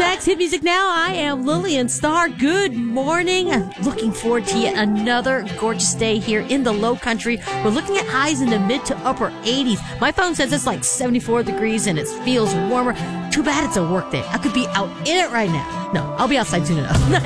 Jack's Hit Music Now. I am Lillian Starr. Good morning. I'm looking forward to yet another gorgeous day here in the low country. We're looking at highs in the mid to upper 80s. My phone says it's like 74 degrees and it feels warmer. Too bad it's a work day. I could be out in it right now. No, I'll be outside soon enough.